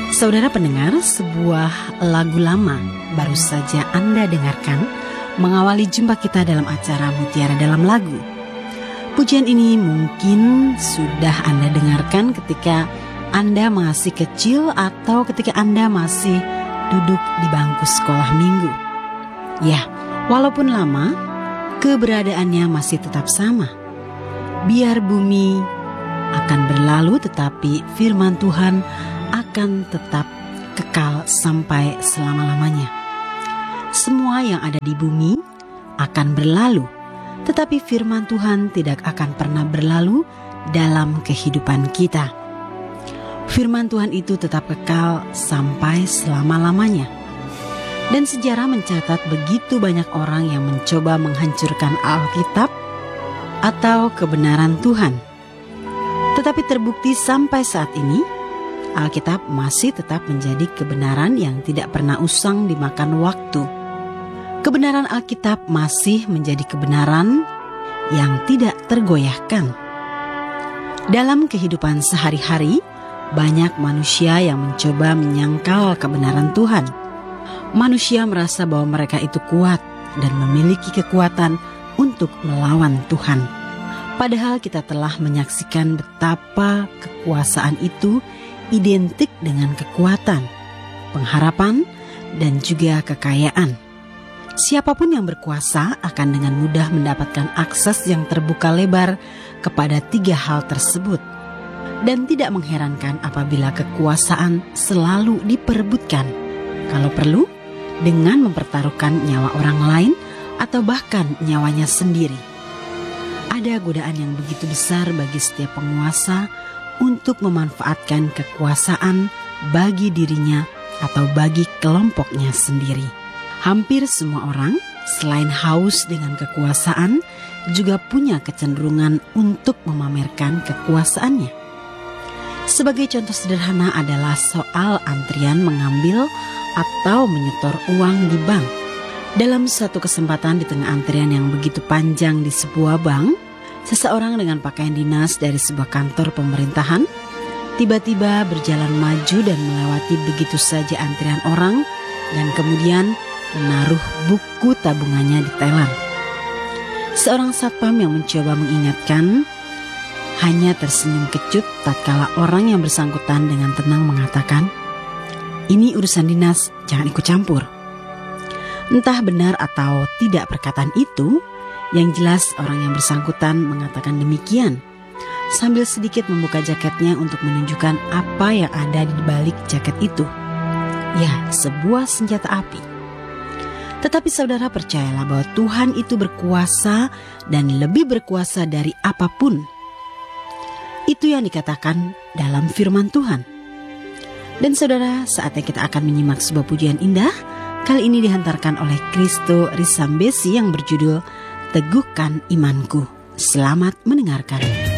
Saudara pendengar, sebuah lagu lama baru saja Anda dengarkan mengawali jumpa kita dalam acara Mutiara Dalam Lagu. Pujian ini mungkin sudah Anda dengarkan ketika Anda masih kecil atau ketika Anda masih duduk di bangku sekolah minggu. Ya, walaupun lama, keberadaannya masih tetap sama. Biar bumi akan berlalu, tetapi firman Tuhan akan tetap kekal sampai selama-lamanya. Semua yang ada di bumi akan berlalu, tetapi firman Tuhan tidak akan pernah berlalu dalam kehidupan kita. Firman Tuhan itu tetap kekal sampai selama-lamanya. Dan sejarah mencatat begitu banyak orang yang mencoba menghancurkan Alkitab atau kebenaran Tuhan. Tetapi terbukti sampai saat ini, Alkitab masih tetap menjadi kebenaran yang tidak pernah usang dimakan waktu. Kebenaran Alkitab masih menjadi kebenaran yang tidak tergoyahkan. Dalam kehidupan sehari-hari, banyak manusia yang mencoba menyangkal kebenaran Tuhan. Manusia merasa bahwa mereka itu kuat dan memiliki kekuatan untuk melawan Tuhan. Padahal kita telah menyaksikan betapa kekuasaan itu identik dengan kekuatan, pengharapan, dan juga kekayaan. Siapapun yang berkuasa akan dengan mudah mendapatkan akses yang terbuka lebar kepada tiga hal tersebut. Dan tidak mengherankan apabila kekuasaan selalu diperebutkan, kalau perlu, dengan mempertaruhkan nyawa orang lain atau bahkan nyawanya sendiri. Ada godaan yang begitu besar bagi setiap penguasa untuk memanfaatkan kekuasaan bagi dirinya atau bagi kelompoknya sendiri. Hampir semua orang, selain haus dengan kekuasaan, juga punya kecenderungan untuk memamerkan kekuasaannya. Sebagai contoh sederhana adalah soal antrian mengambil atau menyetor uang di bank. Dalam suatu kesempatan di tengah antrian yang begitu panjang di sebuah bank, seseorang dengan pakaian dinas dari sebuah kantor pemerintahan tiba-tiba berjalan maju dan melewati begitu saja antrian orang dan kemudian menaruh buku tabungannya di telan. Seorang satpam yang mencoba mengingatkan hanya tersenyum kecut tatkala orang yang bersangkutan dengan tenang mengatakan, "Ini urusan dinas, jangan ikut campur." Entah benar atau tidak perkataan itu, yang jelas orang yang bersangkutan mengatakan demikian, sambil sedikit membuka jaketnya untuk menunjukkan apa yang ada di balik jaket itu. Ya, sebuah senjata api. Tetapi saudara percayalah bahwa Tuhan itu berkuasa dan lebih berkuasa dari apapun. Itu yang dikatakan dalam firman Tuhan. Dan saudara, saatnya kita akan menyimak sebuah pujian indah. Kali ini dihantarkan oleh Christo Risambesi yang berjudul Teguhkan Imanku. Selamat mendengarkan.